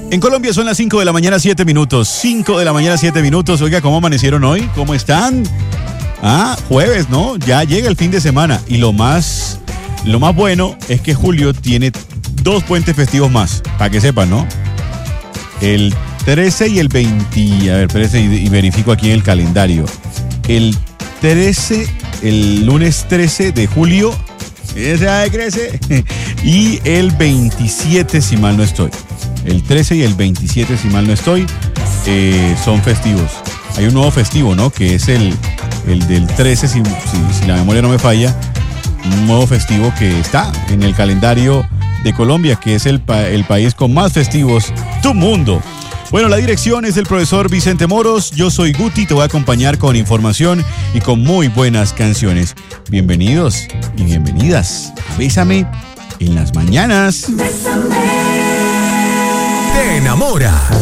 En Colombia son las 5 de la mañana, 7 minutos. 5 de la mañana, 7 minutos. Oiga, ¿cómo amanecieron hoy? ¿Cómo están? Jueves, ¿no? Ya llega el fin de semana. Y lo más bueno es que julio tiene 2 puentes festivos más. Para que sepan, ¿no? El 13 y el 20. A ver, espérese y verifico aquí en el calendario. El lunes 13 de julio. Ese crece. Y el 27, si mal no estoy. El 13 y el 27, si mal no estoy, son festivos. Hay un nuevo festivo, ¿no? Que es el del 13, si la memoria no me falla. Un nuevo festivo que está en el calendario de Colombia, que es el país con más festivos del mundo. Bueno, la dirección es del profesor Vicente Moros. Yo soy Guti, te voy a acompañar con información y con muy buenas canciones. Bienvenidos y bienvenidas a Bésame en las mañanas. Te enamora.